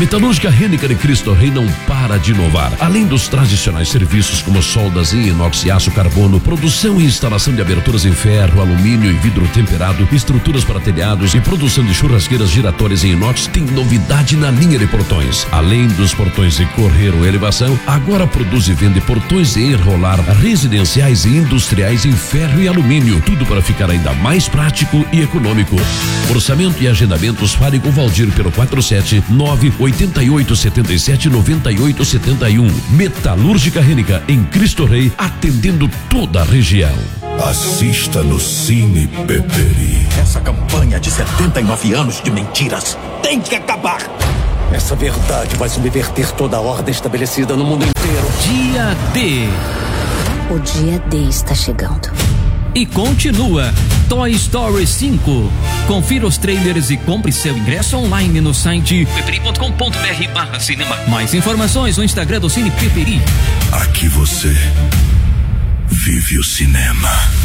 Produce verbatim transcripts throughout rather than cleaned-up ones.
Metalúrgica Rennica de Cristo Rei não para de inovar. Além dos tradicionais serviços como soldas em inox e aço carbono, produção e instalação de aberturas em ferro, alumínio e vidro temperado, estruturas para telhados e produção de churrasqueiras giratórias em inox, tem novidade na linha de portões. Além dos portões de correr ou elevação, agora produz e vende portões de enrolar residenciais e industriais em ferro e alumínio, tudo para ficar ainda mais prático e econômico. Orçamento e agendamentos, fale com Valdir pelo quatro sete nove oito oito sete sete nove oito sete um. Metalúrgica Rennica em Cristo Rei, atendendo toda a região. Assista no Cine Peperi. Essa campanha de setenta e nove anos de mentiras tem que acabar. Essa verdade vai subverter toda a ordem estabelecida no mundo inteiro. Dia D. O dia D está chegando. E continua Toy Story cinco. Confira os trailers e compre seu ingresso online no site peperi ponto com ponto br barra cinema. Mais informações no Instagram do Cine Peperi. Aqui você vive o cinema.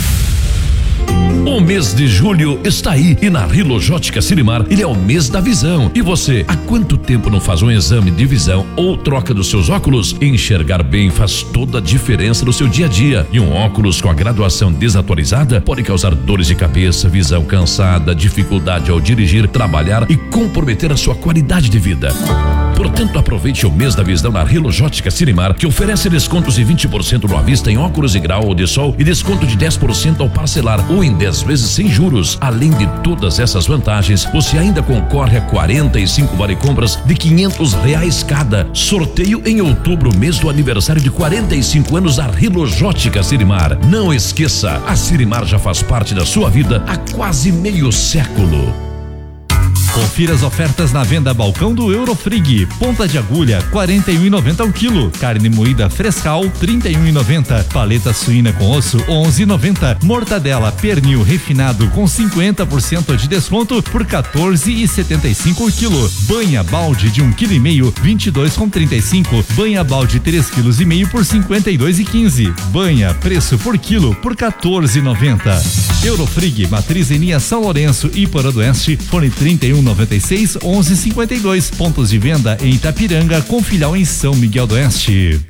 O mês de julho está aí e na Rilojótica Cinemar ele é o mês da visão. E você, há quanto tempo não faz um exame de visão ou troca dos seus óculos? Enxergar bem faz toda a diferença no seu dia a dia. E um óculos com a graduação desatualizada pode causar dores de cabeça, visão cansada, dificuldade ao dirigir, trabalhar e comprometer a sua qualidade de vida. Portanto, aproveite o mês da visão na Rilojótica Cinemar, que oferece descontos de vinte por cento no à vista em óculos de grau ou de sol e desconto de dez por cento ao parcelar ou em dez vezes sem juros. Além de todas essas vantagens, você ainda concorre a quarenta e cinco vale compras de quinhentos reais cada. Sorteio em outubro, mês do aniversário de quarenta e cinco anos da Rilojótica Cinemar. Não esqueça, a Cinemar já faz parte da sua vida há quase meio século. Confira as ofertas na venda balcão do Eurofrig. Ponta de agulha, quarenta e um e noventa ao quilo. Carne moída frescal, trinta e um e noventa. Paleta suína com osso, onze e noventa. Mortadela pernil refinado com cinquenta por cento de desconto por quatorze e setenta e cinco o quilo. Banha balde de um quilo e meio, vinte e dois com trinta e cinco. Banha balde três quilos e meio por cinquenta e dois e quinze. Banha preço por quilo por quatorze e noventa. Eurofrig, matriz em linha São Lourenço e Porã do Oeste, fone trinta e um noventa e seis, onze cinquenta e dois. Pontos de venda em Itapiranga com filial em São Miguel do Oeste.